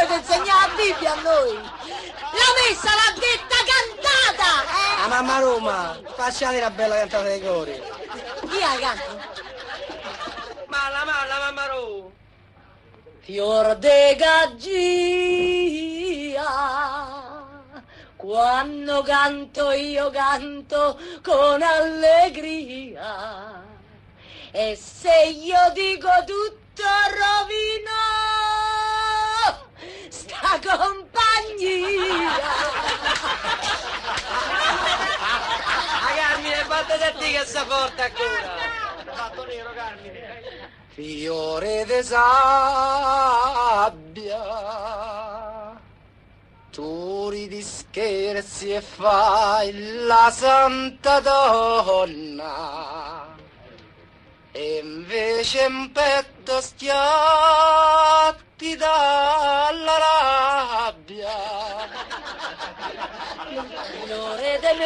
volete insegnare la Bibbia a noi? La messa l'ha detta cantata! La mamma Roma, facciate la bella cantata dei cori. Chi la canta? La mamma Roma. Fior de gaggia, quando canto io canto con allegria, e se io dico tutto rovino sta compagnia. Carmine, fate da te che sta forte ancora. Fatto nero, Carmine. Fiore de sabbia, tu ridi scherzi e fai la santa donna, e invece in petto schiatti dalla rabbia. Fiore de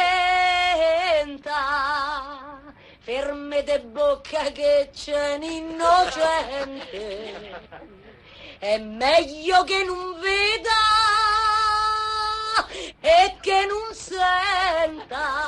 menta, ferme de bocca che c'è un innocente, è meglio che non veda e che non senta.